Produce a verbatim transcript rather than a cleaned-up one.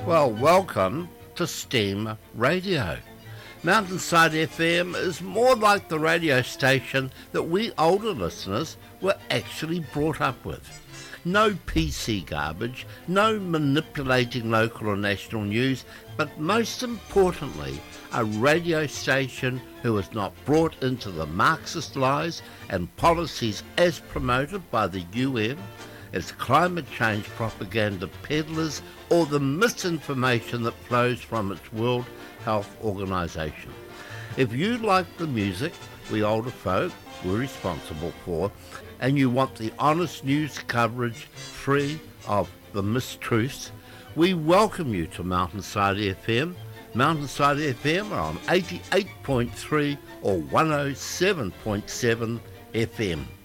Well, welcome to STEAM Radio. Mountainside F M is more like the radio station that we older listeners were actually brought up with. No P C garbage, no manipulating local or national news, but most importantly, a radio station who is not brought into the Marxist lies and policies as promoted by the U N, its climate change propaganda peddlers, or the misinformation that flows from its World Health Organization. If you like the music we older folk were responsible for, and you want the honest news coverage free of the mistruths, we welcome you to Mountainside F M. Mountainside F M are on eighty-eight point three or one oh seven point seven F M.